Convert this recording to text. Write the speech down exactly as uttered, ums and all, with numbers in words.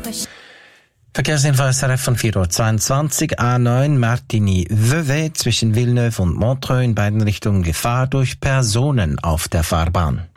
Verkehrsinfo S R F von vier Uhr zweiundzwanzig, A neun Martigny-Vevey zwischen Villeneuve und Montreux in beiden Richtungen Gefahr durch Personen auf der Fahrbahn.